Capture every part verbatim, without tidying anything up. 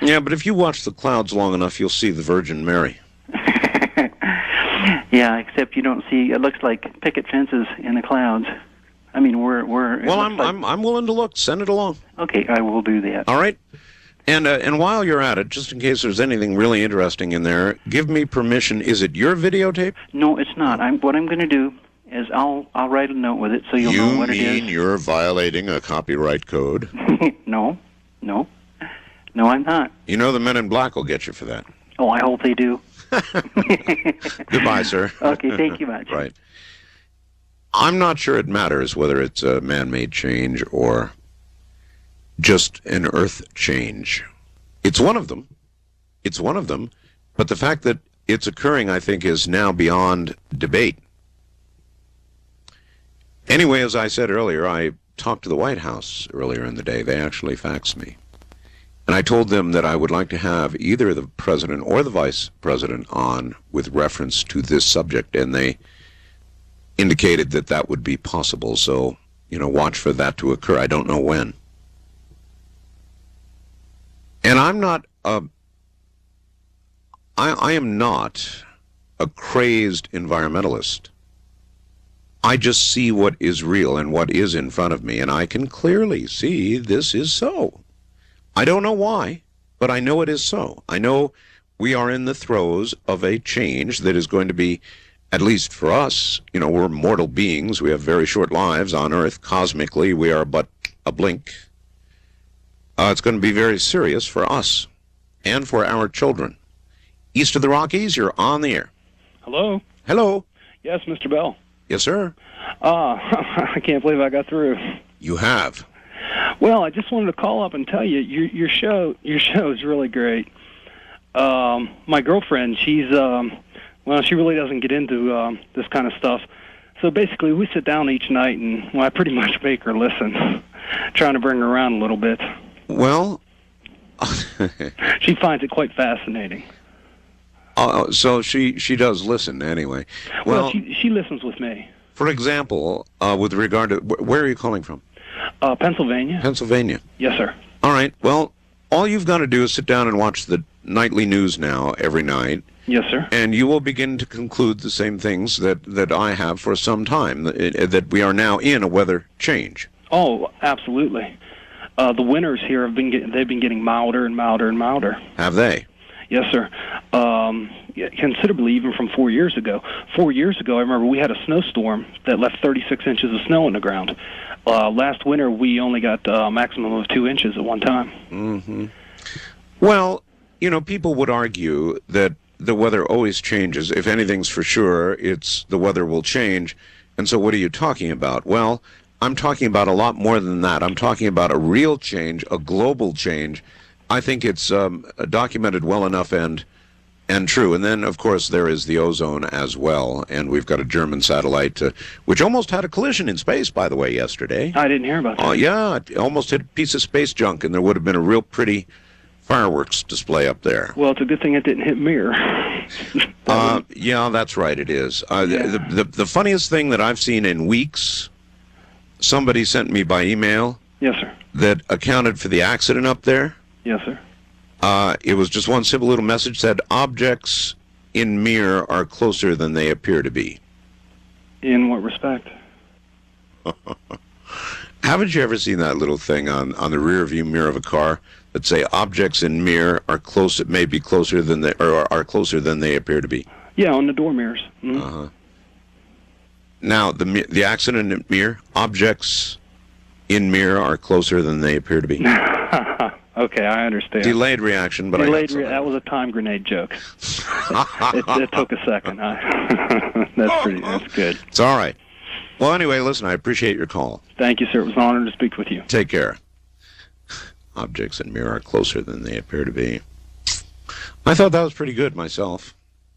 Yeah, but if you watch the clouds long enough, you'll see the Virgin Mary. Yeah, except you don't see. It looks like picket fences in the clouds. I mean, we're we're. Well, I'm like, I'm I'm willing to look. Send it along. Okay, I will do that. All right. And uh, and while you're at it, just in case there's anything really interesting in there, give me permission. Is it your videotape? No, it's not. I'm what I'm going to do is I'll I'll write a note with it so you'll you know what it is. You mean you're violating a copyright code? No, no, no, I'm not. You know the Men in Black will get you for that. Oh, I hope they do. Goodbye, sir. Okay, thank you much. Right. I'm not sure it matters whether it's a man-made change or just an earth change. It's one of them. It's one of them. But the fact that it's occurring, I think, is now beyond debate. Anyway, as I said earlier, I talked to the White House earlier in the day. They actually faxed me. And I told them that I would like to have either the president or the vice president on with reference to this subject, and they indicated that that would be possible. So, you know, watch for that to occur. I don't know when. And I'm not a, I, I am not a crazed environmentalist. I just see what is real and what is in front of me, and I can clearly see this is so. I don't know why, but I know it is so. I know we are in the throes of a change that is going to be, at least for us, you know, we're mortal beings. We have very short lives on Earth. Cosmically, we are but a blink. Uh, it's going to be very serious for us and for our children. East of the Rockies, you're on the air. Hello? Hello. Yes, Mister Bell. Yes, sir. Ah, I can't believe I got through. You have. Well, I just wanted to call up and tell you, your your show your show is really great. Um, my girlfriend, she's um, well, she really doesn't get into um, this kind of stuff. So basically, we sit down each night, and well, I pretty much make her listen, trying to bring her around a little bit. Well, she finds it quite fascinating. Uh, so she she does listen anyway. Well, well she she listens with me. For example, uh, with regard to where are you calling from? Uh, Pennsylvania. Pennsylvania. Yes, sir. All right. Well, all you've got to do is sit down and watch the nightly news now every night. Yes, sir. And you will begin to conclude the same things that, that I have for some time, that, that we are now in a weather change. Oh, absolutely. Uh, the winters here have been getting, they've been getting milder and milder and milder. Have they? Yes, sir. Um, yeah, considerably, even from four years ago. Four years ago, I remember we had a snowstorm that left thirty-six inches of snow on the ground. Uh, last winter, we only got a maximum of two inches at one time. Mm-hmm. Well, you know, people would argue that the weather always changes. If anything's for sure, it's the weather will change. And so what are you talking about? Well, I'm talking about a lot more than that. I'm talking about a real change, a global change. I think it's um, documented well enough and and true. And then, of course, there is the ozone as well. And we've got a German satellite, uh, which almost had a collision in space, by the way, yesterday. I didn't hear about that. Oh, yeah. It almost hit a piece of space junk, and there would have been a real pretty fireworks display up there. Well, it's a good thing it didn't hit Mir. uh, yeah, that's right, it is. Uh, yeah. the, the, the funniest thing that I've seen in weeks, somebody sent me by email. Yes, sir. That accounted for the accident up there. Yes, sir. Uh, it was just one simple little message said, objects in Mir are closer than they appear to be. In what respect? Haven't you ever seen that little thing on, on the rear view mirror of a car that say objects in Mir are close, may be closer than they, or are closer than they appear to be? Yeah, on the door mirrors. Mm-hmm. Uh-huh. Now, the the accident in Mir, objects in Mir are closer than they appear to be. Okay, I understand. Delayed reaction, but Delayed I re- that was a time grenade joke. it, it took a second. I, that's pretty. That's good. It's all right. Well, anyway, listen, I appreciate your call. Thank you, sir. It was an honor to speak with you. Take care. Objects in Mir are closer than they appear to be. I thought that was pretty good myself.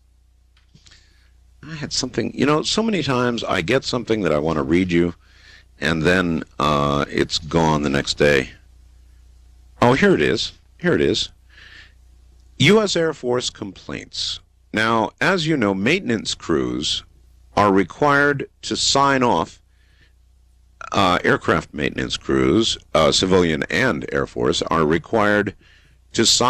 I had something, you know, so many times I get something that I want to read you, and then uh, it's gone the next day. Oh, here it is. Here it is. U S Air Force complaints. Now, as you know, maintenance crews are required to sign off, uh, aircraft maintenance crews, uh, civilian and Air Force, are required to sign